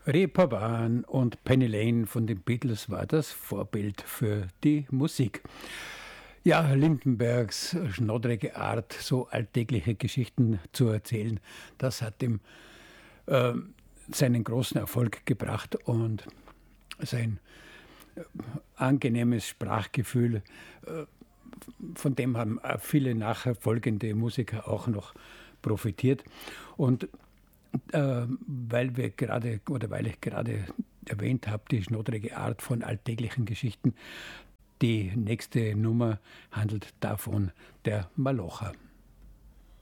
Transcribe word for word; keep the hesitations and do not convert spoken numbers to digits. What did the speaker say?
Reeperbahn und Penny Lane von den Beatles war das Vorbild für die Musik. Ja, Lindenbergs schnoddrige Art, so alltägliche Geschichten zu erzählen, das hat ihm äh, seinen großen Erfolg gebracht und sein äh, angenehmes Sprachgefühl, äh, von dem haben viele nachfolgende Musiker auch noch profitiert. Und äh, weil wir gerade oder weil ich gerade erwähnt habe, die schnoddrige Art von alltäglichen Geschichten, die nächste Nummer handelt davon, der Malocher.